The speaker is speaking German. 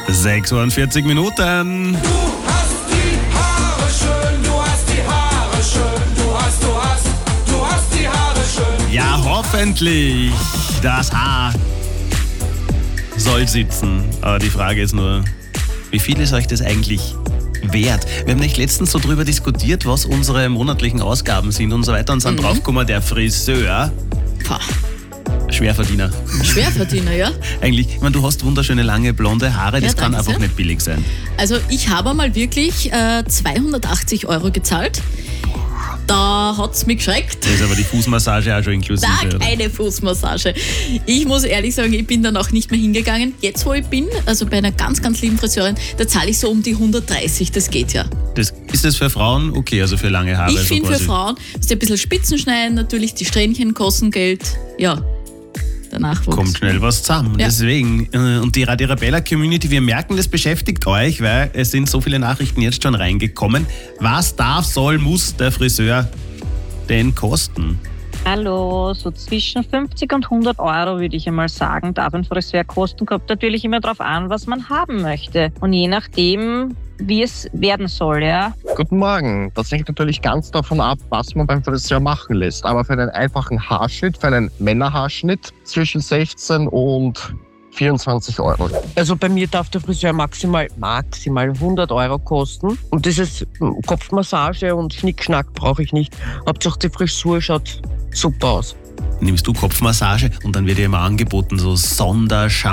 46 Minuten. Du hast die Haare schön, du hast die Haare schön, du hast die Haare schön. Ja, hoffentlich. Das Haar soll sitzen. Aber die Frage ist nur, wie viel ist euch das eigentlich wert? Wir haben nicht letztens so drüber diskutiert, was unsere monatlichen Ausgaben sind und so weiter und sind draufgekommen, der Friseur, Pah, Schwerverdiener. Schwerverdiener, ja? Eigentlich, ich meine, du hast wunderschöne lange blonde Haare, das Ja, kann danke einfach sehr. nicht billig sein. Also ich habe mal wirklich 280 € gezahlt. Da hat's mich geschreckt. Da ist aber die Fußmassage auch schon inklusive. Da oder? keine Fußmassage. Ich muss ehrlich sagen, ich bin dann auch nicht mehr hingegangen. Jetzt, wo ich bin, also bei einer ganz, ganz lieben Friseurin, da zahle ich so um die 130, das geht ja. Ist das für Frauen okay, also für lange Haare? Ich so finde für quasi? Frauen, dass die ein bisschen Spitzen schneiden, natürlich die Strähnchen kosten Geld. Ja, der Nachwuchs. Kommt schnell was zusammen. Ja. Deswegen, und die Radio Arabella Community, wir merken, das beschäftigt euch, weil es sind so viele Nachrichten jetzt schon reingekommen. Was darf, soll, muss der Friseur denn kosten? Hallo, so zwischen 50 und 100 € würde ich einmal sagen, darf ein Friseur kosten. Kommt natürlich immer darauf an, was man haben möchte. Und je nachdem, wie es werden soll, ja. Guten Morgen. Das hängt natürlich ganz davon ab, was man beim Friseur machen lässt. Aber für einen einfachen Haarschnitt, für einen Männerhaarschnitt zwischen 16 und 24 €. Also bei mir darf der Friseur maximal 100 € kosten. Und dieses Kopfmassage und Schnickschnack brauche ich nicht. Hauptsache die Frisur schaut super aus. Nimmst du Kopfmassage und dann wird dir immer angeboten, so